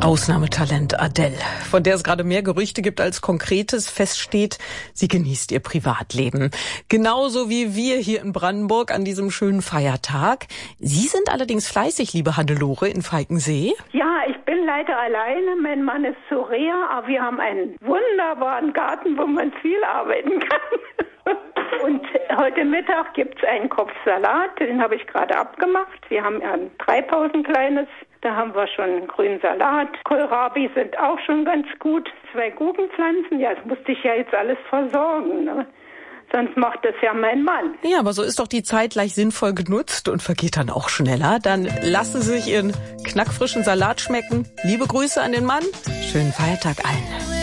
Ausnahmetalent Adele, von der es gerade mehr Gerüchte gibt als Konkretes. Feststeht, sie genießt ihr Privatleben. Genauso wie wir hier in Brandenburg an diesem schönen Feiertag. Sie sind allerdings fleißig, liebe Hannelore, in Falkensee. Ja, ich bin leider alleine. Mein Mann ist zu Reha, aber wir haben einen wunderbaren Garten, wo man viel arbeiten kann. Und heute Mittag gibt's einen Kopf Salat, den habe ich gerade abgemacht. Wir haben ja ein Treibhaus, ein kleines. Da haben wir schon einen grünen Salat. Kohlrabi sind auch schon ganz gut. 2 Gurkenpflanzen. Ja, das musste ich ja jetzt alles versorgen, ne? Sonst macht das ja mein Mann. Ja, aber so ist doch die Zeit gleich sinnvoll genutzt und vergeht dann auch schneller. Dann lassen Sie sich Ihren knackfrischen Salat schmecken. Liebe Grüße an den Mann. Schönen Feiertag allen.